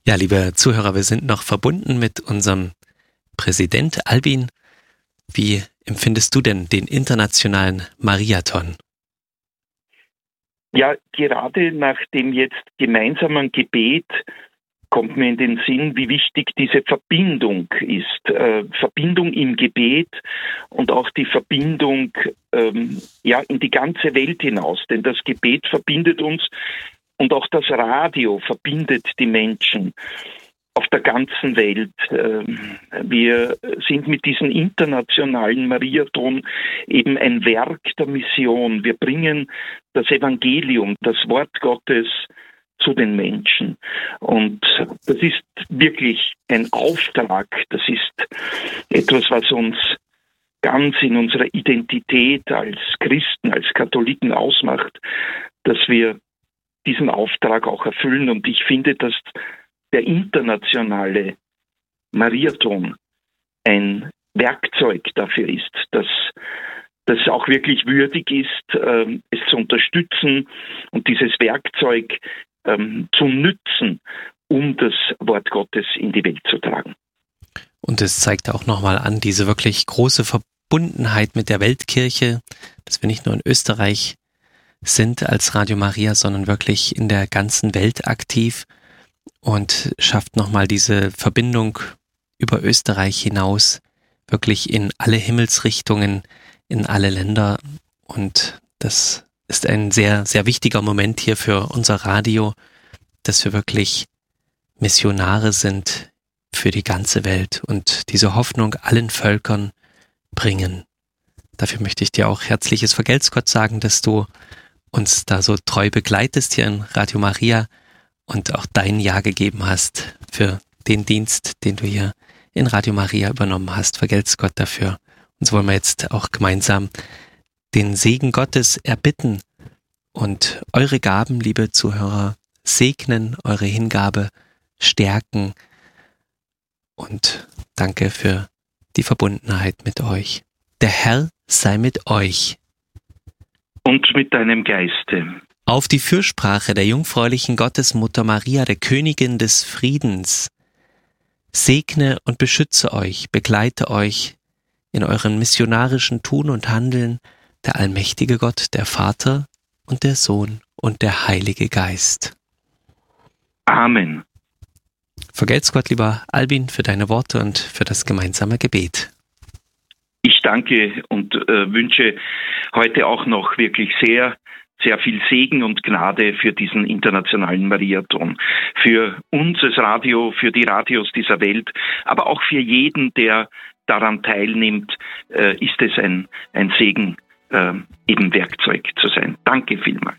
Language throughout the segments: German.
Ja, liebe Zuhörer, wir sind noch verbunden mit unserem Präsident Albin. Wie empfindest du denn den internationalen Mariathon? Ja, gerade nach dem jetzt gemeinsamen Gebet kommt mir in den Sinn, wie wichtig diese Verbindung ist. Verbindung im Gebet und auch die Verbindung in die ganze Welt hinaus. Denn das Gebet verbindet uns und auch das Radio verbindet die Menschen auf der ganzen Welt. Wir sind mit diesem internationalen Mariathon eben ein Werk der Mission. Wir bringen das Evangelium, das Wort Gottes zu den Menschen. Und das ist wirklich ein Auftrag. Das ist etwas, was uns ganz in unserer Identität als Christen, als Katholiken ausmacht, dass wir diesen Auftrag auch erfüllen. Und ich finde, dass der internationale Mariathon ein Werkzeug dafür ist, dass das auch wirklich würdig ist, es zu unterstützen und dieses Werkzeug zu nützen, um das Wort Gottes in die Welt zu tragen. Und es zeigt auch nochmal an, diese wirklich große Verbundenheit mit der Weltkirche, dass wir nicht nur in Österreich sind als Radio Maria, sondern wirklich in der ganzen Welt aktiv und schafft nochmal diese Verbindung über Österreich hinaus, wirklich in alle Himmelsrichtungen, in alle Länder. Und das ist ein sehr, sehr wichtiger Moment hier für unser Radio, dass wir wirklich Missionare sind für die ganze Welt und diese Hoffnung allen Völkern bringen. Dafür möchte ich dir auch herzliches Vergelt's Gott sagen, dass du uns da so treu begleitest hier in Radio Maria und auch dein Ja gegeben hast für den Dienst, den du hier in Radio Maria übernommen hast. Vergelt's Gott dafür. Und so wollen wir jetzt auch gemeinsam den Segen Gottes erbitten und eure Gaben, liebe Zuhörer, segnen, eure Hingabe stärken. Und danke für die Verbundenheit mit euch. Der Herr sei mit euch. Und mit deinem Geiste. Auf die Fürsprache der jungfräulichen Gottesmutter Maria, der Königin des Friedens, segne und beschütze euch, begleite euch in euren missionarischen Tun und Handeln, der allmächtige Gott, der Vater und der Sohn und der Heilige Geist. Amen. Vergelt's Gott, lieber Albin, für deine Worte und für das gemeinsame Gebet. Ich danke und wünsche heute auch noch wirklich sehr, sehr viel Segen und Gnade für diesen internationalen Mariathon. Für uns als Radio, für die Radios dieser Welt, aber auch für jeden, der daran teilnimmt, ist es ein Segen, eben Werkzeug zu sein. Danke vielmals.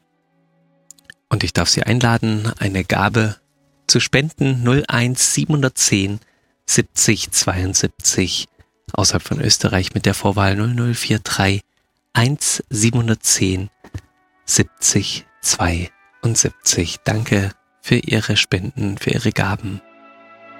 Und ich darf Sie einladen, eine Gabe zu spenden, 01 710 70 72 außerhalb von Österreich mit der Vorwahl 0043 1 710 70 72. Danke für Ihre Spenden, für Ihre Gaben.